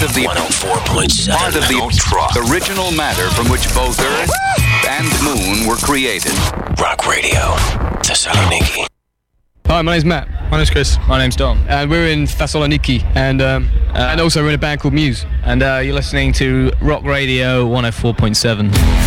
part of the 104.7 part of the original matter from which both Earth and Moon were created. Rock Radio, Thessaloniki. Hi, my name's Matt. My name's Chris. My name's Dom. And we're in Thessaloniki, and also we're in a band called Muse. And you're listening to Rock Radio 104.7.